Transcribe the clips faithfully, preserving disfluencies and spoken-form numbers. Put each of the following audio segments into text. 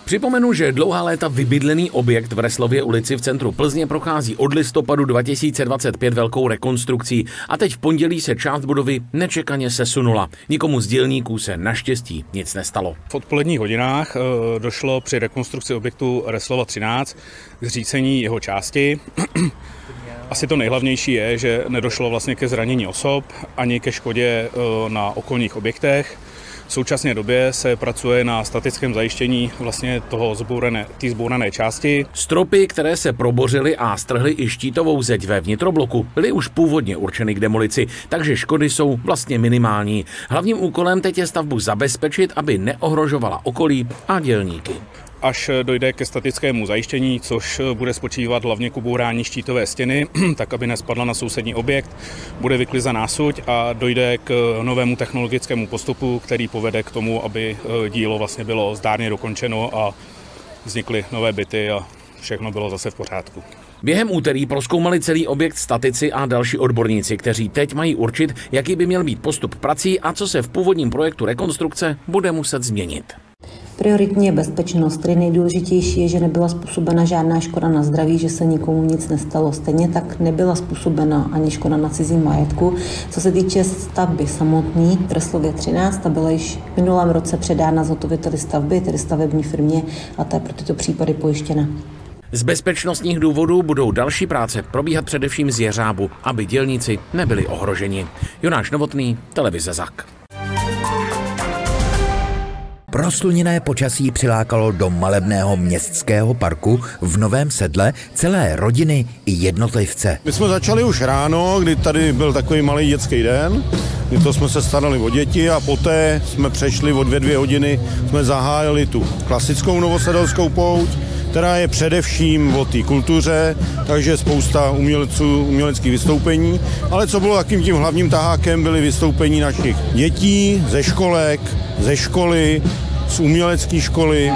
Připomenu, že dlouhá léta vybydlený objekt v Resslově ulici v centru Plzně prochází od listopadu dva tisíce dvacet pět velkou rekonstrukcí a teď v pondělí se část budovy nečekaně sesunula. Nikomu z dělníků se naštěstí nic nestalo. V odpoledních hodinách došlo při rekonstrukci objektu Resslova třináct k zřícení jeho části. Asi to nejhlavnější je, že nedošlo vlastně ke zranění osob ani ke škodě na okolních objektech. V současné době se pracuje na statickém zajištění vlastně toho zbourané, té zbourané části. Stropy, které se probořily a strhly i štítovou zeď ve vnitrobloku, byly už původně určeny k demolici, takže škody jsou vlastně minimální. Hlavním úkolem teď je stavbu zabezpečit, aby neohrožovala okolí a dělníky. Až dojde ke statickému zajištění, což bude spočívat hlavně k ubourání štítové stěny, tak aby nespadla na sousední objekt, bude vyklizaná suť a dojde k novému technologickému postupu, který povede k tomu, aby dílo vlastně bylo zdárně dokončeno a vznikly nové byty a všechno bylo zase v pořádku. Během úterý prozkoumali celý objekt statici a další odborníci, kteří teď mají určit, jaký by měl být postup prací a co se v původním projektu rekonstrukce bude muset změnit. Prioritní je bezpečnost, který nejdůležitější je, že nebyla způsobena žádná škoda na zdraví, že se nikomu nic nestalo. Stejně tak nebyla způsobena ani škoda na cizím majetku. Co se týče stavby samotný, v Resslově třináct, ta byla již v minulém roce předána zhotoviteli stavby, tedy stavební firmě, a ta je pro tyto případy pojištěna. Z bezpečnostních důvodů budou další práce probíhat především z jeřábu, aby dělníci nebyli ohroženi. Jonáš Novotný, televize Zak. Prosluněné počasí přilákalo do malebného městského parku v Novém Sedle celé rodiny i jednotlivce. My jsme začali už ráno, kdy tady byl takový malý dětský den, kdy to jsme se starali o děti a poté jsme přešli o dvě, dvě hodiny, jsme zahájili tu klasickou novosedelskou pouť, která je především o té kultuře, takže spousta umělců, uměleckých vystoupení, ale co bylo takým tím hlavním tahákem, byly vystoupení našich dětí, ze školek, ze školy, z umělecké školy.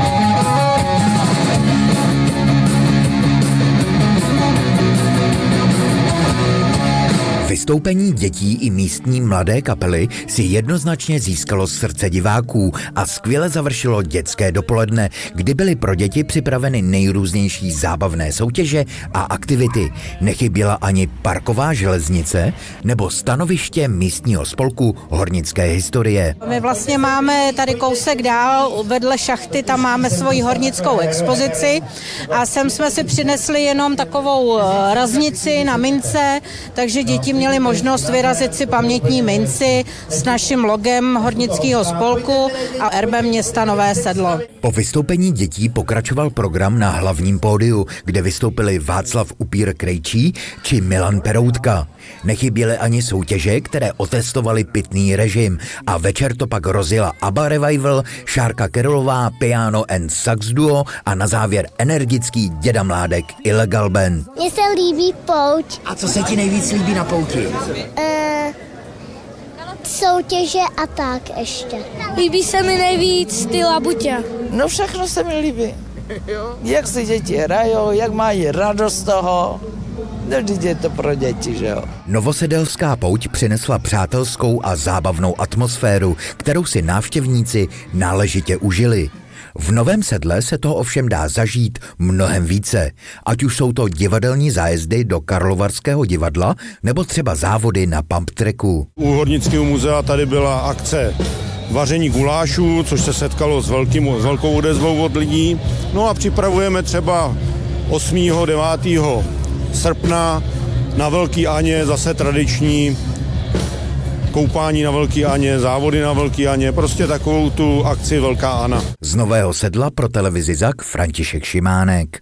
Vystoupení dětí i místní mladé kapely si jednoznačně získalo srdce diváků a skvěle završilo dětské dopoledne, kdy byly pro děti připraveny nejrůznější zábavné soutěže a aktivity. Nechyběla ani parková železnice nebo stanoviště místního spolku hornické historie. My vlastně máme tady kousek dál, vedle šachty, tam máme svoji hornickou expozici a sem jsme si přinesli jenom takovou raznici na mince, takže děti měli možnost vyrazit si pamětní minci s naším logem hornického spolku a erbem města Nové Sedlo. Po vystoupení dětí pokračoval program na hlavním pódiu, kde vystoupili Václav Upír Krejčí či Milan Peroutka. Nechyběly ani soutěže, které otestovaly pitný režim a večer to pak rozjela ABBA Revival, Šárka Kerolová, Piano and Sax Duo a na závěr energický Děda Mládek Illegal Band. Mně se líbí pouť. A co se ti nejvíc líbí na pouti? Uh, soutěže a tak ještě. Líbí se mi nejvíc ty labutě. No všechno se mi líbí. Jak si děti hrajou, jak mají radost z toho. No, vždyť je to pro děti, že jo. Novosedelská pouť přinesla přátelskou a zábavnou atmosféru, kterou si návštěvníci náležitě užili. V Novém Sedle se toho ovšem dá zažít mnohem více, ať už jsou to divadelní zájezdy do Karlovarského divadla nebo třeba závody na pump tracku. U Hornického muzea tady byla akce vaření gulášů, což se setkalo s, velkým, s velkou odezvou od lidí. No a připravujeme třeba osmého devátého srpna na Velký Aně zase tradiční koupání na Velký Aně, závody na Velký Aně, prostě takovou tu akci Velká Ana. Z Nového Sedla pro televizi Zak František Šimánek.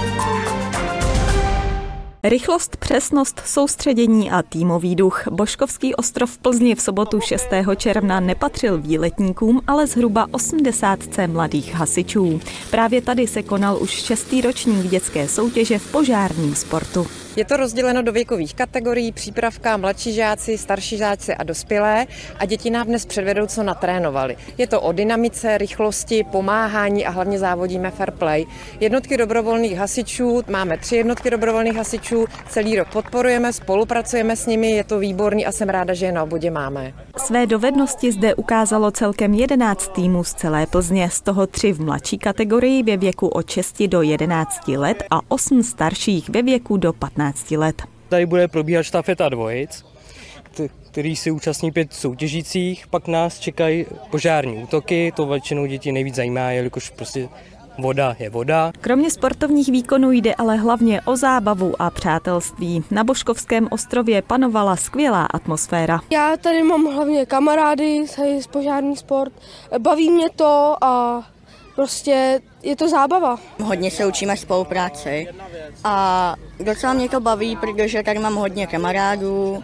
Rychlost, přesnost, soustředění a týmový duch. Božkovský ostrov v Plzni v sobotu šestého června nepatřil výletníkům, ale zhruba osmdesátce mladých hasičů. Právě tady se konal už šestý ročník dětské soutěže v požárním sportu. Je to rozděleno do věkových kategorií, přípravka, mladší žáci, starší žáci a dospělé a děti nám dnes předvedou, co natrénovali. Je to o dynamice, rychlosti, pomáhání a hlavně závodíme fair play. Jednotky dobrovolných hasičů, máme tři jednotky dobrovolných hasičů, celý rok podporujeme, spolupracujeme s nimi, je to výborný a jsem ráda, že je na obvodě máme. Své dovednosti zde ukázalo celkem jedenáct týmů z celé Plzně, z toho tři v mladší kategorii ve věku od šesti do jedenácti let a osm starších ve věku do patnácti let. Tady bude probíhat štafeta dvojic, který si účastní pět soutěžících, pak nás čekají požární útoky, to většinou děti nejvíc zajímá, jelikož prostě voda je voda. Kromě sportovních výkonů jde ale hlavně o zábavu a přátelství. Na Božkovském ostrově panovala skvělá atmosféra. Já tady mám hlavně kamarády z požární sport, baví mě to a prostě je to zábava. Hodně se učíme spolupráci a docela mě to baví, protože tady mám hodně kamarádů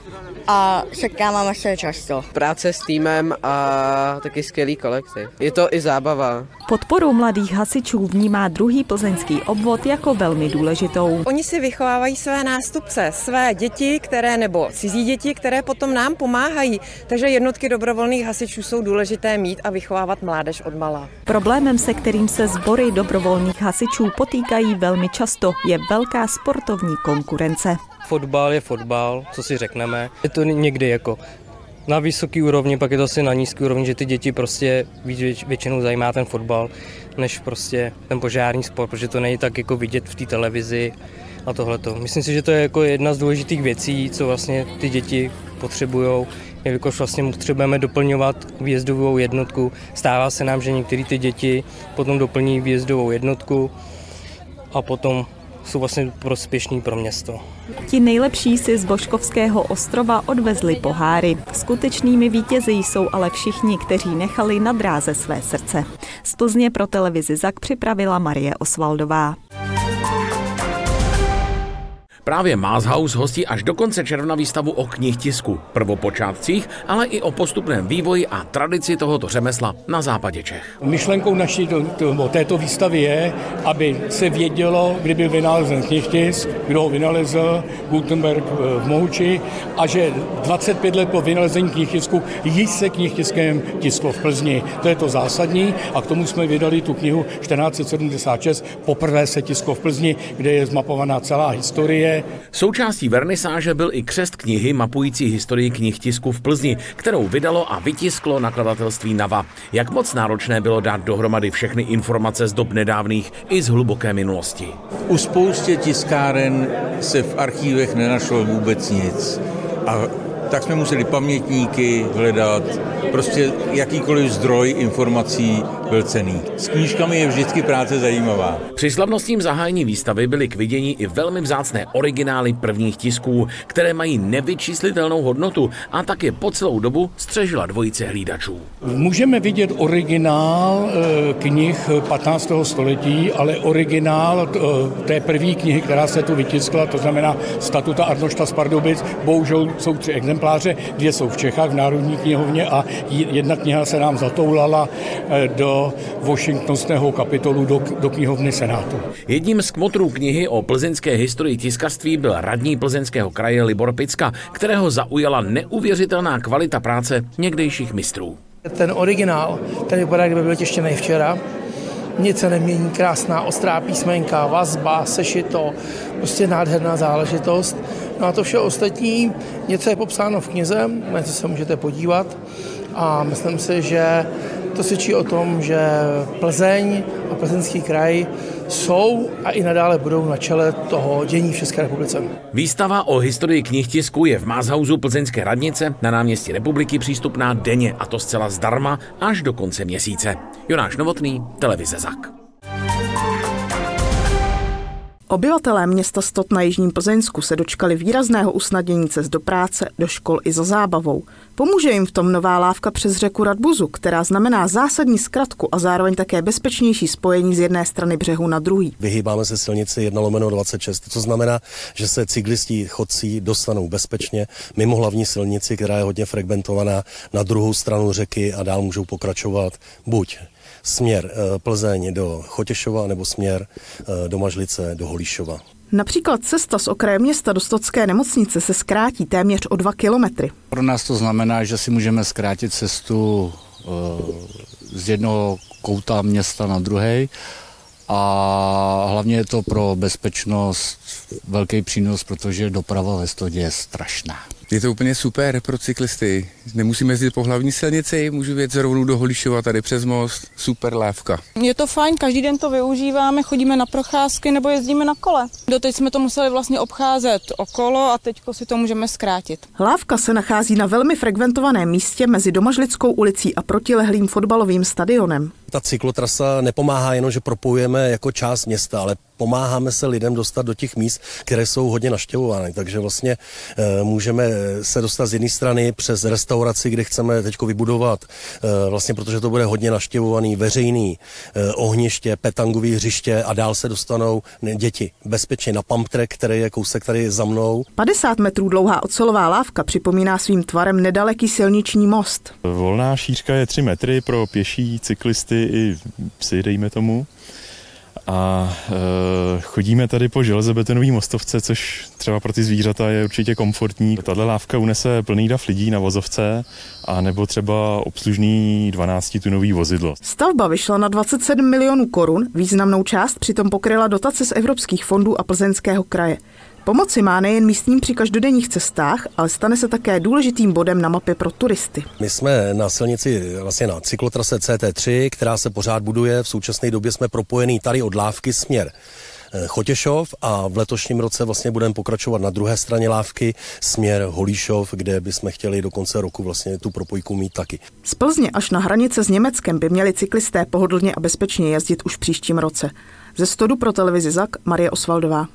a setkáváme se často. Práce s týmem a taky skvělý kolektiv. Je to i zábava. Podporu mladých hasičů vnímá druhý plzeňský obvod jako velmi důležitou. Oni si vychovávají své nástupce, své děti, které nebo cizí děti, které potom nám pomáhají. Takže jednotky dobrovolných hasičů jsou důležité mít a vychovávat mládež odmala. Problémem, se kterým se sbory dobrovolných hasičů potýkají velmi často, je velká sportovní konkurence. Fotbal je fotbal, co si řekneme. Je to někdy jako na vysoký úrovni, pak je to asi na nízký úrovni, že ty děti prostě většinou zajímá ten fotbal, než prostě ten požární sport, protože to není tak jako vidět v té televizi a tohleto. Myslím si, že to je jako jedna z důležitých věcí, co vlastně ty děti potřebujou, jelikož vlastně potřebujeme doplňovat výjezdovou jednotku. Stává se nám, že některé ty děti potom doplní výjezdovou jednotku a potom jsou vlastně prospěšní pro město. Ti nejlepší si z Božkovského ostrova odvezli poháry. Skutečnými vítězi jsou ale všichni, kteří nechali na dráze své srdce. Z Plzně pro televizi Zak připravila Marie Osvaldová. Právě Maßhaus hostí až do konce června výstavu o knihtisku, prvopočátcích, ale i o postupném vývoji a tradici tohoto řemesla na západě Čech. Myšlenkou naší to, to, této výstavy je, aby se vědělo, kdy byl vynalezen knihtisk, kdo ho vynalezl, Gutenberg v Mohuči, a že dvacet pět let po vynalezení knihtisku již se knihtiskem tisklo v Plzni. To je to zásadní a k tomu jsme vydali tu knihu čtrnáct set sedmdesát šest, poprvé se tisklo v Plzni, kde je zmapovaná celá historie. Součástí vernisáže byl i křest knihy mapující historii knihtisku v Plzni, kterou vydalo a vytisklo nakladatelství Nava. Jak moc náročné bylo dát dohromady všechny informace z dob nedávných i z hluboké minulosti. U spoustě tiskáren se v archívech nenašlo vůbec nic. A tak jsme museli pamětníky hledat, prostě jakýkoliv zdroj informací byl cenný. S knížkami je vždycky práce zajímavá. Při slavnostním zahájení výstavy byly k vidění i velmi vzácné originály prvních tisků, které mají nevyčíslitelnou hodnotu a tak je po celou dobu střežila dvojice hlídačů. Můžeme vidět originál knih patnáctého století, ale originál té první knihy, která se tu vytiskla, to znamená Statuta Arnošta z Pardubic, bohužel jsou tři exempláře, dvě jsou v Čechách v Národní knihovně a jedna kniha se nám zatoulala do washingtonského kapitolu do, do knihovny Senátu. Jedním z kmotrů knihy o plzeňské historii tiskařství byl radní Plzeňského kraje Libor Picka, kterého zaujala neuvěřitelná kvalita práce někdejších mistrů. Ten originál, ten vypadá, kdyby byl tištěný včera. Nic se nemění, krásná ostrá písmenka, vazba, sešito, prostě nádherná záležitost. No a to vše ostatní, něco je popsáno v knize, na co se můžete podívat a myslím si, že to svědčí o tom, že Plzeň a Plzeňský kraj jsou a i nadále budou na čele toho dění v České republice. Výstava o historii knihtisku je v Maßhausu plzeňské radnice na náměstí Republiky přístupná denně, a to zcela zdarma až do konce měsíce. Jonáš Novotný, televize Zak. Obyvatelé města Stot na jižním Plzeňsku se dočkali výrazného usnadnění cest do práce, do škol i za zábavou. Pomůže jim v tom nová lávka přes řeku Radbuzu, která znamená zásadní zkratku a zároveň také bezpečnější spojení z jedné strany břehu na druhý. Vyhýbáme se silnici jedna lomeno dvacet šest, co znamená, že se cyklisti, chodci dostanou bezpečně mimo hlavní silnici, která je hodně frekventovaná, na druhou stranu řeky a dál můžou pokračovat buď směr Plzeň do Chotěšova nebo směr do Mažlice do Holíšova. Například cesta z okraje města do stocké nemocnice se zkrátí téměř o dva kilometry. Pro nás to znamená, že si můžeme zkrátit cestu z jednoho kouta města na druhý a hlavně je to pro bezpečnost velký přínos, protože doprava ve Stodě je strašná. Je to úplně super pro cyklisty. Nemusíme jezdit po hlavní silnici, můžu jet rovnou do Holíšova tady přes most. Super lávka. Je to fajn, každý den to využíváme, chodíme na procházky nebo jezdíme na kole. Doteď jsme to museli vlastně obcházet okolo a teďko si to můžeme zkrátit. Lávka se nachází na velmi frekventovaném místě mezi Domažlickou ulicí a protilehlým fotbalovým stadionem. Ta cyklotrasa nepomáhá jenom, že propojujeme jako část města, ale pomáháme se lidem dostat do těch míst, které jsou hodně navštěvovány. Takže vlastně e, můžeme se dostat z jedné strany přes restauraci, kde chceme teď vybudovat, e, vlastně protože to bude hodně navštěvovaný veřejný e, ohniště, petangový hřiště a dál se dostanou děti bezpečně na pump track, který je kousek tady za mnou. padesát metrů dlouhá ocelová lávka připomíná svým tvarem nedaleký silniční most. Volná šířka je tři metry pro pěší, cyklisty i psy, dejme tomu. A e, chodíme tady po železobetonový mostovce, což třeba pro ty zvířata je určitě komfortní. Tahle lávka unese plný dav lidí na vozovce a nebo třeba obslužný dvanáctitunový vozidlo. Stavba vyšla na dvacet sedm milionů korun, významnou část přitom pokryla dotace z evropských fondů a Plzeňského kraje. Pomoci má nejen místním při každodenních cestách, ale stane se také důležitým bodem na mapě pro turisty. My jsme na silnici, vlastně na cyklotrase C T tři, která se pořád buduje. V současné době jsme propojení tady od lávky směr Chotěšov a v letošním roce vlastně budeme pokračovat na druhé straně lávky směr Holíšov, kde bychom chtěli do konce roku vlastně tu propojku mít taky. Z Plzně až na hranice s Německem by měli cyklisté pohodlně a bezpečně jezdit už v příštím roce. Ze Stodu pro televizi Zak Marie Osvaldová.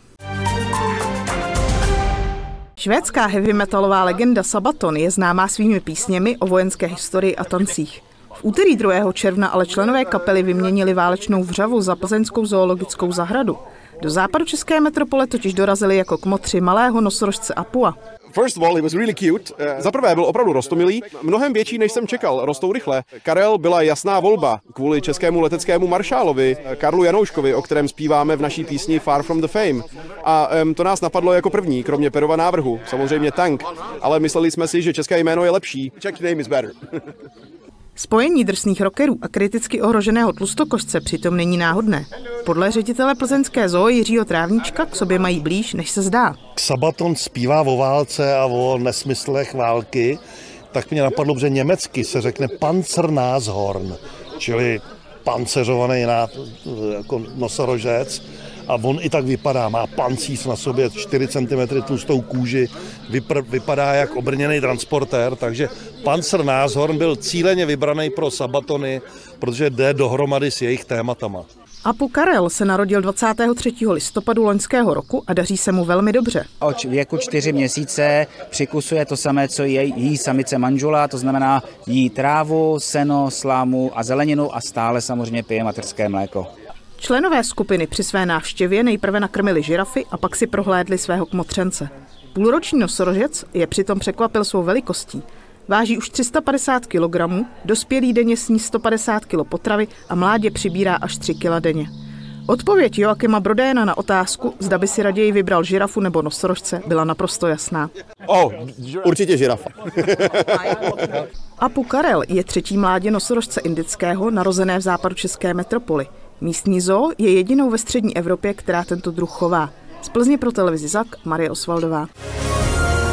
Švédská heavy metalová legenda Sabaton je známá svými písněmi o vojenské historii a tancích. V úterý druhého června ale členové kapely vyměnili válečnou vřavu za plzeňskou zoologickou zahradu. Do západočeské metropole totiž dorazili jako kmotři malého nosorožce Apua. First of all, he was really cute. Za prvé byl opravdu roztomilý, mnohem větší, než jsem čekal, rostou rychle. Karel byla jasná volba kvůli českému leteckému maršálovi Karlu Janouškovi, o kterém zpíváme v naší písni Far from the Fame. A um, to nás napadlo jako první, kromě Perova návrhu, samozřejmě Tank, ale mysleli jsme si, že české jméno je lepší. Czech name is better. Spojení drsných rockerů a kriticky ohroženého tlustokošce přitom není náhodné. Podle ředitele plzeňské zoo Jiřího Trávníčka k sobě mají blíž, než se zdá. Sabaton zpívá o válce a o nesmyslech války, tak mě napadlo, že německy se řekne Panzernashorn, čili panceřovaný jako nosorožec. A on i tak vypadá, má pancíř na sobě, čtyři centimetry tlustou kůži, vypr- vypadá jak obrněný transportér, takže Panzernashorn byl cíleně vybraný pro Sabatony, protože jde dohromady s jejich tématama. Apu Karel se narodil dvacátého třetího listopadu loňského roku a daří se mu velmi dobře. Od věku čtyři měsíce přikusuje to samé, co jí, jí samice manžula, to znamená jí trávu, seno, slámu a zeleninu a stále samozřejmě pije mateřské mléko. Členové skupiny při své návštěvě nejprve nakrmili žirafy a pak si prohlédli svého kmotřence. Půlroční nosorožec je přitom překvapil svou velikostí. Váží už tři sta padesát kilogramů, dospělý denně sní sto padesát kilogramů potravy a mládě přibírá až tři kila denně. Odpověď Joakima Brodéna na otázku, zda by si raději vybral žirafu nebo nosorožce, byla naprosto jasná. Oh, určitě žirafa. Apu Karel je třetí mládě nosorožce indického, narozené v západočeské metropoli. Místní zoo je jedinou ve střední Evropě, která tento druh chová. Z Plzně pro televizi Zak Marie Osvaldová.